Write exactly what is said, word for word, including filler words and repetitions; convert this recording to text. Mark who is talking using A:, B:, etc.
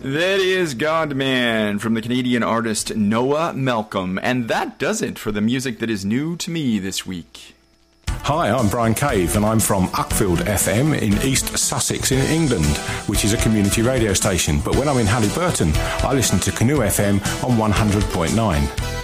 A: That is Godman from the Canadian artist Noah Malcolm, and that does it for the music that is new to me this week.
B: Hi, I'm Brian Cave, and I'm from Uckfield F M in East Sussex in England, which is a community radio station. But when I'm in Halliburton, I listen to Canoe F M on one hundred point nine.